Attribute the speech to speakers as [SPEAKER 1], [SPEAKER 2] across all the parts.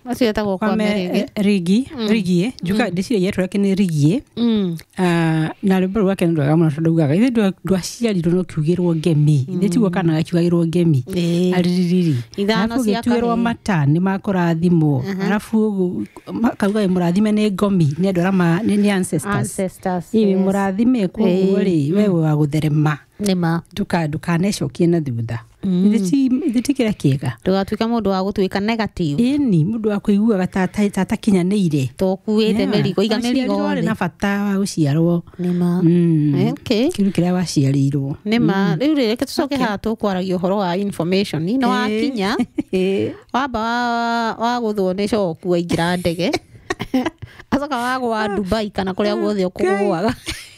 [SPEAKER 1] acio etagwo kwa
[SPEAKER 2] rigi njuka ndiciria yetu yake ni rigi na rwimbo rwake ni rwega muno tondu ugaga ithe ndwaciarirwo no kiugirwo ngemi ithe tiguo kana gakiugagirwo ngemi aririri
[SPEAKER 1] ithano cia
[SPEAKER 2] kiugirwo mata ni makurathimwo arafu kauga murathime ni ngomi ni andu arama ni ancestors iwi murathime koguo ri wewe wa gutherema
[SPEAKER 1] nima
[SPEAKER 2] ndukanecokie na thutha ithe tikira kiega
[SPEAKER 1] ndugatuika mundu wa gutuika negative
[SPEAKER 2] ni mundu wa kuiguaga tata kinyanĩire
[SPEAKER 1] tokuite merigo iga merigo
[SPEAKER 2] na bata wa guciarwo
[SPEAKER 1] nima okay
[SPEAKER 2] kiru kiria waciarirwo
[SPEAKER 1] nima riu reke tucoke hatu kwaragia uhoro wa information ino wakinya wamba wa guthwo ni coku waingira ndege asoka wagwa Dubai kana kuria guothe ukugwaga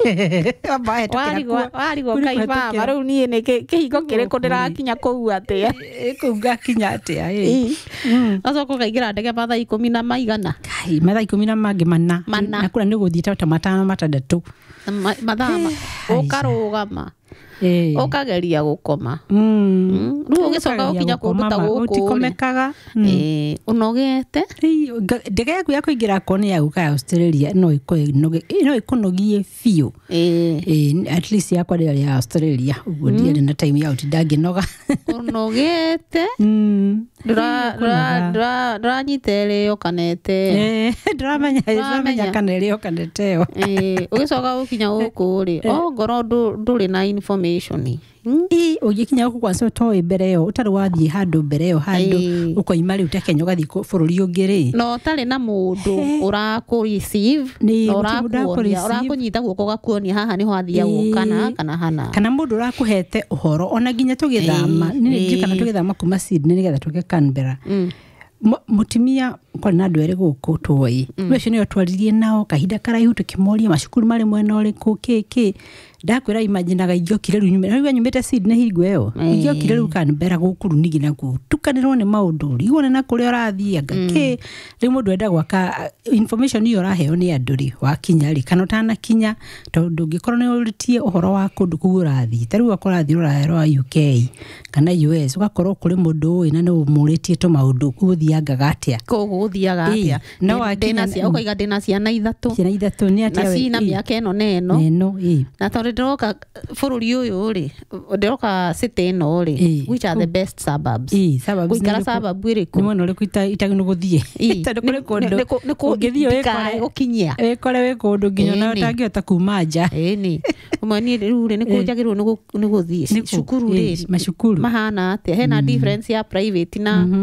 [SPEAKER 1] warigwo kaibaba riu nie ni kihingo kiriku ndirakinya kuu atia
[SPEAKER 2] kuga kinya atia
[SPEAKER 1] asoka kaingira ndege mathaa 10 na maigana
[SPEAKER 2] mathaa 10 na mangi mana na kura ni guthiita ta matano matandatu
[SPEAKER 1] mathaa ukarugama ukageria gukoma riu ugicoka ukinya kundu ta guku
[SPEAKER 2] utikomekaga
[SPEAKER 1] unogete
[SPEAKER 2] ndege yaku ya kuingira koni ya guka Australia no ikunogie fiu at least yakwa ndari ya Australia uguo ndiari na time ya utindangi noga
[SPEAKER 1] unogete nduranyitereo kanete
[SPEAKER 2] ndramenya kaneleo kaneteo
[SPEAKER 1] ugicoka ukinya guku ri ngoro nduri na information
[SPEAKER 2] ugikinya guku kwanza toi mbere yo utari wathie handu mbere yo handu ukoima riu Kenya ugathi bururi ungi ri
[SPEAKER 1] no tari na mundu uraku receive no urakunyita guoko gakuonia haha ni hwathia gukana kana hana
[SPEAKER 2] kana mundu urakuhete uhoro ona ginya tugithama ni kana tugithama kuma Sydney nigetha tuke Canberra mutimia kwa na ndwere guku toi ucio ni otwaririe nao kahinda karaihu tukimoria macukuru mari mwena uriku kiki ndakwira imaginaga igiokire riu nyumite Sydney higweyo igiokire riu Canberra gukuru nigi na gutukanirwo ni maundu riu na kuria urathianga riu mundu enda gwaka information iyo raheo ni anduri wakinya ri kana utana kinya tondu ngikorwo ni uritie uhoro wa kundu ku urathi tariu wakorathi urahero wa UK kana US ugakorwo kuri mundu ina ni umuritie to maundu kuthianga gatia
[SPEAKER 1] kuguthiaga atia no wakinya cia ukaiga ndina ciana ithatu
[SPEAKER 2] ni atia
[SPEAKER 1] na cina miaka eno
[SPEAKER 2] neno
[SPEAKER 1] na tondu ndoka bururi uyu ri ndoka city eno ri which are the best suburbs kuikara suburb iriku
[SPEAKER 2] ni mwana uriku itagino guthie tondu kuri kundu ugithie
[SPEAKER 1] ukinyia
[SPEAKER 2] kore we kundu nginya na utangihota kuma nja
[SPEAKER 1] ni umani riu ni kunjagirwo ni guthie cukuru ri
[SPEAKER 2] macukuru
[SPEAKER 1] mahana atia hena difference ya private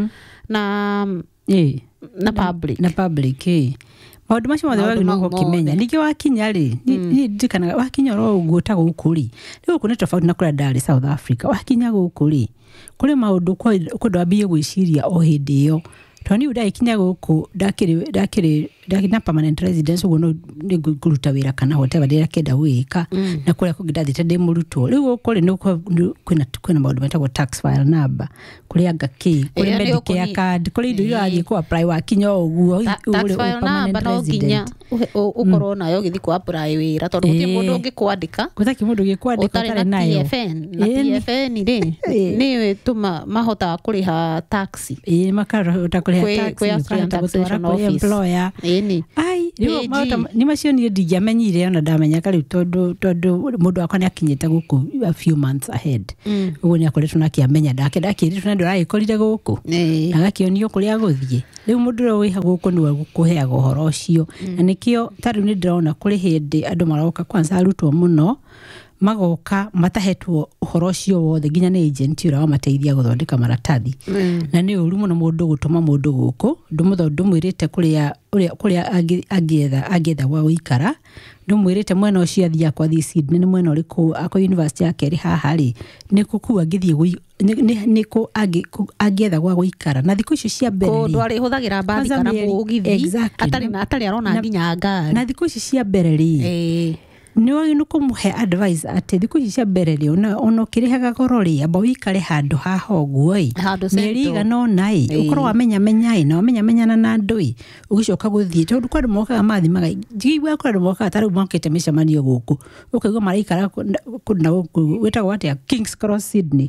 [SPEAKER 1] na
[SPEAKER 2] public maundu macio mothe wagi no kimenya nikio wakinya ri ni ndikana wakinya ro uguta gukuri riu kuna tofauti na kula Dar South Africa wakinya gukuri kuri maundu kwa ndwambie gwiciria o hindi yo toni udaikinya guku ndakiri na permanent residence ugo no nguruta wira kana whatever ndira kenda wika na kuria kungidathite ndi muruto riu ukuri ni kwina maundu metagwo tax file number kuria ngaki kuri Medicare card kuri ndu irathie ku apply wakinya uguo
[SPEAKER 1] tax file number no ginya ukorwo nayo githi ku apply wira tondu gutie mundu ungikwandika
[SPEAKER 2] gutaki mundu ungikwandika tare nayo
[SPEAKER 1] TFN ri ni tuma mahota kuriha taxi
[SPEAKER 2] makara kuriha taxi kwa employer ai ni macio ni ndijamenyire ona ndamenya kari tondu mundu akwa ni akinyite guku a few months ahead uguo ni akoretwo na kiamenya ndakiritwo na nduragikorire guku agakionio kuria guthie riu mundu ro wiha guku ni gukuheaga uhoro ucio na nikio tari ni ndĩrona kuri hindi andu maroka kwanza arutwo muno magoka matahetwo uhoro ucio wothe nginya ni agent ura wamateithia guthondeka maratathi na ni uru muno mundu gutuma mundu guku ndumwirite kuria agietha gwa guikara ndumwirite mwena ucio athia kwa Sydney ni mwena uriku ako university yake ri haha ri ni kuku agithie niko agietha gwa guikara na thiku icio cia mbere
[SPEAKER 1] ko ndwari huthagira bathi kana mugithi atari arona nginya ngari
[SPEAKER 2] na thiku icio cia mbere ri ni wagi no kumuhe advice ati thiku ici cia mbere ri ona kirihaga goro ri amba wikare handu haha uguo meriga no nai ukorwo wamenya na wamenya na ndui ugicoka guthie tondu kwa mokaga mathimaga njigwa kwa mokaga tari mokete micemanio guku ukaigwa maraikara kuna wetagwo atia Kings Cross Sydney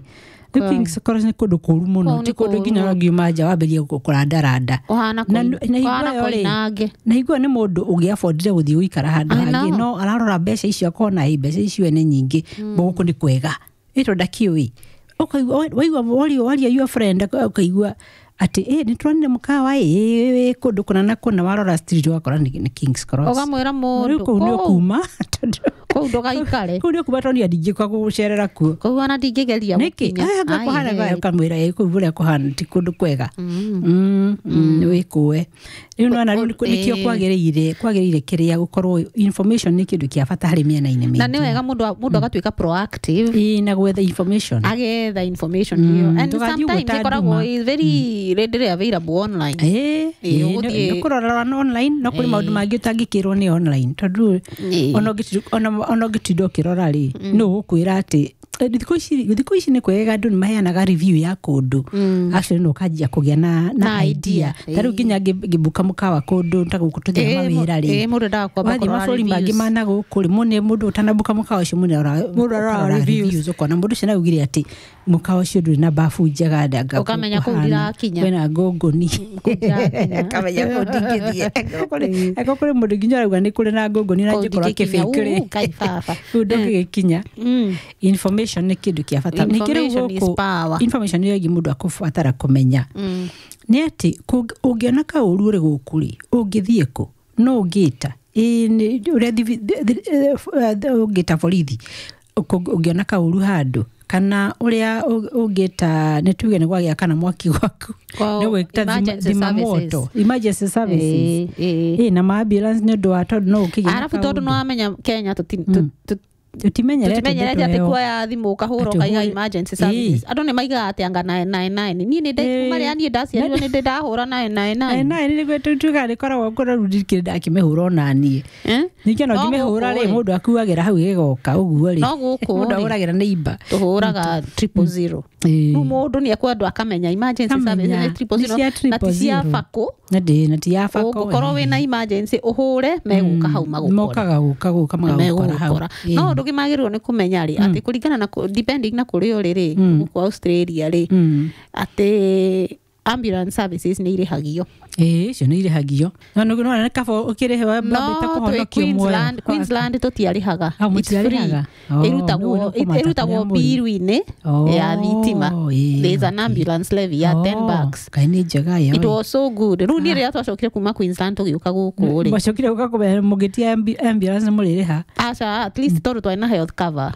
[SPEAKER 2] Kings Cross nĩ kũndũ kũũru mũno ti kũndũ nginya wangiuma nja wambĩrĩrie kũrandaranda na igua nĩ mũndũ ũngĩabondire gũthiĩ gũikara handũ hangĩ no ararora mbeca icio akona mbeca icio nĩ nyingĩ gũkũ nĩ kwega ĩtwo ndakiũĩ waigua waria your friend ũkaigua ati nĩ tuonire mũkawa kũndũ kũna na kũna warora street wakora nĩ Kings Cross
[SPEAKER 1] ũkamwĩra mũndũ
[SPEAKER 2] kũu kuma
[SPEAKER 1] kũu ndũgaikare
[SPEAKER 2] kũu nĩ kuma tondũ ndingĩka gũcerera kuo
[SPEAKER 1] kũu ona ndingĩgeria
[SPEAKER 2] gũkinya kũhana ũkamwĩra kũu ũrĩa kũhana ti kũndũ kwega wĩkũwe rĩu nona nĩkĩo kwagĩrĩire kĩrĩa gũkorwo information nĩ kĩndũ kĩa bata harĩ mĩena-inĩ mĩingĩ
[SPEAKER 1] na nĩ wega mũndũ agatuĩka proactive
[SPEAKER 2] na gwetha information
[SPEAKER 1] hiyo and sometimes ĩkoragwo very readily available online
[SPEAKER 2] nĩ kũrora online no kũrĩ maũndũ mangĩ ũtangĩkĩrwo nĩ online tondũ ona ũngĩtinda ũkĩrora rĩ nĩ ũgũkwĩra atĩ thikũ ici nĩ kwega andũ nĩ maheanaga review ya kũndũ actually no kanjia kũgĩa na idea tarĩu nginya ngĩbuka mũkawa kũndũ ta gũkũ tũthiĩ mawĩra rĩ wathiĩ mabũrũri mangĩ mana gũkũ rĩ mũndũ ũtanabuka mũkawa ũcio mũndũ arora reviews ũkona mũndũ ũcio naugire atĩ mũkawa ũcio ndũrĩ na bafu njega
[SPEAKER 1] ũkamenya kũu ndirakinya
[SPEAKER 2] kwĩna ngũngũni akamenya kũu ndingĩthiĩ eko kũrĩ mũndũ nginya arauga nĩ kũrĩ na ngũngũni na njĩkorwo kĩbĩkĩrĩ kũu ndũngĩgĩkinya information nĩ kĩndũ kĩa bata information nĩ ĩgiĩ mũndũ akũbatara kũmenya nĩ atĩ ũngĩona kaũru ũrĩ gũkũ rĩ ũngĩthiĩ kũ no ũngĩta ũngĩta borithi ũngĩona kaũru handũ kana ũrĩa ũngĩta nĩ tuge nĩ gwagĩa kana mwaki gwaku nĩ gwĩta zimamoto emergency services na maambulance nĩ ũndũ wa tondũ no ũkĩgĩa
[SPEAKER 1] arabu tondũ no amenya Kenya
[SPEAKER 2] tutimenyerete
[SPEAKER 1] atĩ kuoya thimũ ũkahũra ũkaiga emergency services andũ nĩ maigaga atĩ anga 999 niĩ nĩ marĩa niĩ ndaciarirwo nĩ ndahũra 999
[SPEAKER 2] nĩ gwĩtuĩka rĩkoragwo kũrĩa ndikĩrĩ ndakĩmĩhũra ona niĩ ningĩ no ngĩmĩhũra rĩ mũndũ akuagĩra hau ĩgoka ũguo rĩ
[SPEAKER 1] no gũkũ
[SPEAKER 2] mũndũ ahũragĩra neighbor
[SPEAKER 1] tũhũraga 000 rĩu mũndũ nĩ akwendwo akamenya emergency services nĩ 000 na ti cia bakũ
[SPEAKER 2] na ti ya bakũ
[SPEAKER 1] ũkorwo wĩna emergency ũhũre megũka hau
[SPEAKER 2] mokaga gũka magũkora hau
[SPEAKER 1] no ũndũ magĩrĩirwo nĩ kũmenya rĩ atĩ kũringana na depending na kũrĩa ũrĩ rĩ gũkũ Australia rĩ atĩ ambulance services nĩ irĩhagio
[SPEAKER 2] icio nĩ irĩhagio no nĩ kaba ũkĩrĩhe mbambĩte kũhonokio muoyo
[SPEAKER 1] Queensland tũtiarĩhaga ĩrutagwo biru-inĩ ya thitima there's an ambulance levy ya $10
[SPEAKER 2] kaĩ nĩ njega yo
[SPEAKER 1] it was so good rĩu niĩ rĩrĩa twacokire kuma Queensland tũgĩũka gũkũ rĩ
[SPEAKER 2] mwacokire gũka kũmenya mũgĩtia ambulance mũrĩrĩha
[SPEAKER 1] aca at least tondũ twĩ na health cover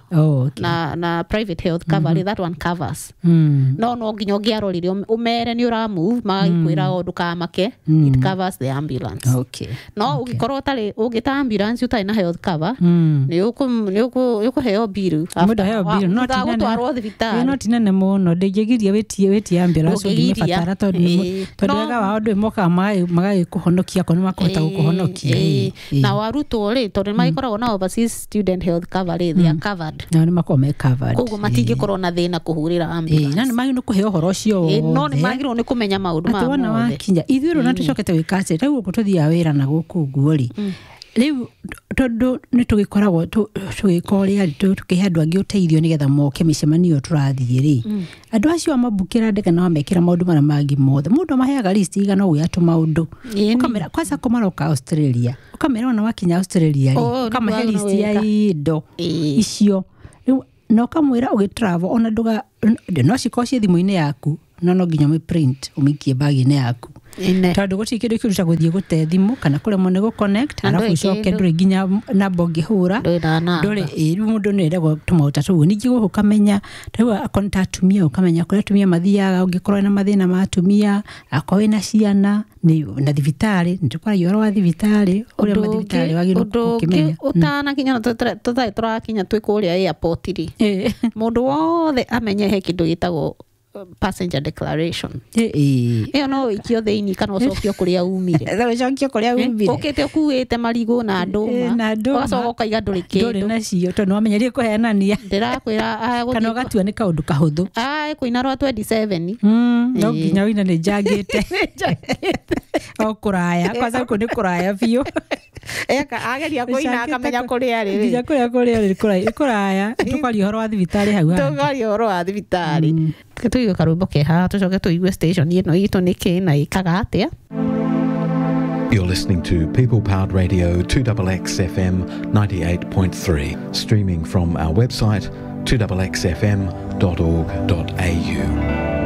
[SPEAKER 1] na private health cover that one covers no nginya ũngĩarorire ũmere nĩ ũramove magakwĩra ndũkamake it covers the ambulance no ũgĩkorwo ũgĩta ambulance ũtarĩ na health cover nĩ ũkũheo bill gũtwarwo thibitarĩ
[SPEAKER 2] no tinene mũno ndĩngĩgiria wĩtie ambulance ũngĩmĩbatara tondũ wega wao ndũĩ mokaga magagĩkũhonokia ko nĩ makũhota gũkũhonokia
[SPEAKER 1] na warutwo rĩ tondũ magĩkoragwo na overseas student health cover rĩ they are covered
[SPEAKER 2] na nĩ makoragwo me covered
[SPEAKER 1] koguo matingĩkorwo na thĩna kũhũrĩra ambulance
[SPEAKER 2] na nĩ magĩrĩirwo kũheo ũhoro ũcio
[SPEAKER 1] no nĩ magĩrĩirwo nĩ kũmenya maũndũ ma
[SPEAKER 2] wona wakinya ithuĩ rĩu na tũcokete gwĩka atĩ rĩu ũguo tũthiaga wĩra na gũkũ ũguo rĩ rĩu tondũ nĩ tũgĩkoragwo tũgĩka ũrĩa tũkĩhe andũ angĩ ũteithio nĩgetha moke mĩcemanio tũrathiĩ rĩ andũ acio amabukĩra ndege na wamekĩra maũndũ marĩa mangĩ mothe mũndũ amaheaga list igana ũguo ya tũmaũndũ ũkamera kwanza kũmaroka Australia ũkamera ona wakinya Australia rĩ ũkamahe list ya indo icio na ũkamwĩra ũgĩtravel ona no cikorwo ciĩ thimũ-inĩ yaku no nginya print ũmĩikie bag-inĩ yaku tondũ gũtirĩ kĩndũ kĩruta gũthiĩ gũte thimũ kana kũremwo nĩ gũconnect arabu ũcoke ndũrĩ nginya namba ũngĩhũra ndũrĩ rĩu mũndũ nĩ eragwo tũmaũta tũguo ningĩ gũkũ ũkamenya rĩu akorwo ta atumia ũkamenya kũrĩa atumia mathiaga ũngĩkorwo na mathĩna ma atumia akorwo wĩna ciana na thibitarĩ nĩ tũkwaragia ũhoro wa thibitarĩ ũrĩa mathibitarĩ wagĩrĩirwo gũkĩmenya
[SPEAKER 1] ũtanakinya tũtarĩ tũrakinya twĩ kũrĩa airport rĩ mũndũ wothe amenye he kĩndũ gĩtagwo passenger declaration ĩyo no ikio thĩinĩ kana ũcokio kũrĩa umire ũkĩte ũkuĩte marigũ na ndũma ũgacoka ũkaiga ndũrĩ kĩndũ
[SPEAKER 2] nacio tondũ wamenyerie kũheanania
[SPEAKER 1] ndĩrakwĩra
[SPEAKER 2] kana ũgatua nĩ kaũndũ kahũthũ
[SPEAKER 1] kũina rwa 27
[SPEAKER 2] no nginya wĩna nĩ njangĩte o kũraya kwanza kũ nĩ kũraya biũ
[SPEAKER 1] ageria kuina akamenya kuria riri
[SPEAKER 2] nginya kuria riri kuraya tukaria horo wa thibitari hau
[SPEAKER 1] tukaria horo wa thibitari tuigue karwimbo keha tucoke tuigue station ino itu niki na ikaga atia.
[SPEAKER 3] You're listening to People Powered Radio 2XX FM 98.3, streaming from our website 2xxfm.org.au.